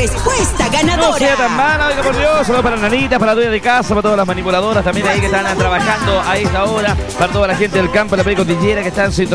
respuesta ganadora. No sea tan mala, oiga, por Dios. Saludos para la nanita, para la dueña de casa, para todas las manipuladoras también ahí que están trabajando a esta hora, para toda la gente del campo, la cordillera que están